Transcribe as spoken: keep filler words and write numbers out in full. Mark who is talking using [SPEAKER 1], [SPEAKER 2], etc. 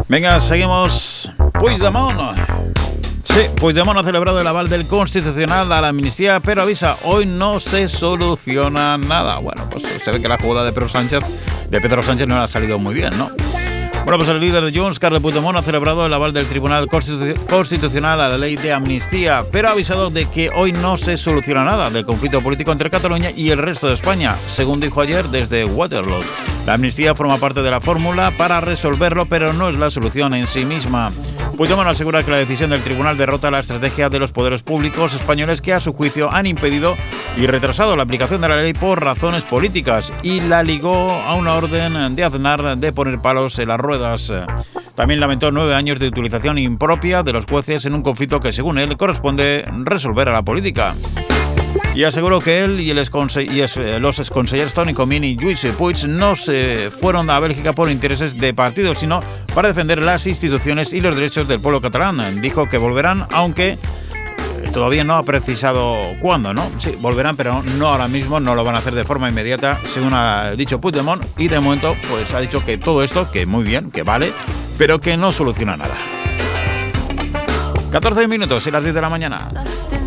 [SPEAKER 1] Venga, seguimos. Puigdemont. Sí, Puigdemont ha celebrado el aval del Constitucional a la amnistía, pero avisa, hoy no se soluciona nada. Bueno, pues se ve que la jugada de Pedro Sánchez, de Pedro Sánchez no le ha salido muy bien, ¿no? Bueno, pues el líder de Junts, Carles Puigdemont, ha celebrado el aval del Tribunal Constitu- Constitucional a la ley de amnistía, pero ha avisado de que hoy no se soluciona nada del conflicto político entre Cataluña y el resto de España, según dijo ayer desde Waterloo. La amnistía forma parte de la fórmula para resolverlo, pero no es la solución en sí misma. Puigdemont asegura que la decisión del tribunal derrota la estrategia de los poderes públicos españoles que, a su juicio, han impedido y retrasado la aplicación de la ley por razones políticas, y la ligó a una orden de Aznar de poner palos en las ruedas. También lamentó nueve años de utilización impropia de los jueces en un conflicto que, según él, corresponde resolver a la política. Y aseguró que él y, el exconse- y es, eh, los exconsellers Toni Comín y Lluís Puig no se fueron a Bélgica por intereses de partido, sino para defender las instituciones y los derechos del pueblo catalán. Dijo que volverán, aunque eh, todavía no ha precisado cuándo, ¿no? Sí, volverán, pero no ahora mismo, no lo van a hacer de forma inmediata, según ha dicho Puigdemont, y de momento pues ha dicho que todo esto, que muy bien, que vale, pero que no soluciona nada. catorce minutos y las diez de la mañana.